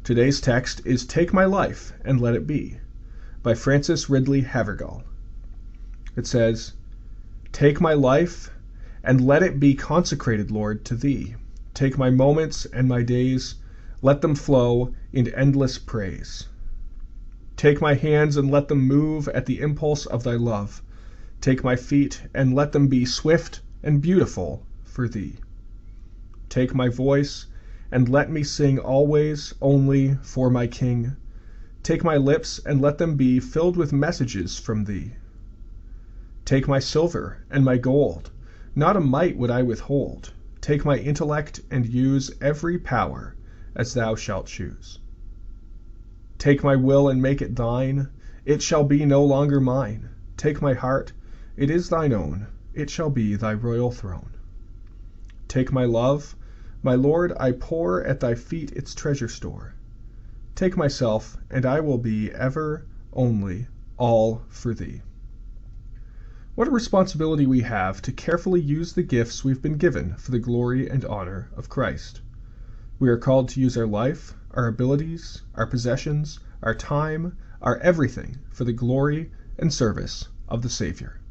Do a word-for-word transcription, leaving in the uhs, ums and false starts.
Today's text is Take My Life and Let It Be by Frances Ridley Havergal. It says, Take my life and let it be consecrated, Lord, to Thee. Take my moments and my days, let them flow in endless praise. Take my hands and let them move at the impulse of Thy love. Take my feet and let them be swift and beautiful for Thee. Take my voice and let me sing always only for my King. Take my lips and let them be filled with messages from Thee. Take my silver and my gold, not a mite would I withhold. Take my intellect and use every power as Thou shalt choose. Take my will and make it Thine, it shall be no longer mine. Take my heart, it is Thine own, it shall be Thy royal throne. Take my love, my Lord, I pour at Thy feet its treasure store. Take myself, and I will be ever, only, all for Thee. What a responsibility we have to carefully use the gifts we've been given for the glory and honor of Christ. We are called to use our life, our abilities, our possessions, our time, our everything for the glory and service of the Savior.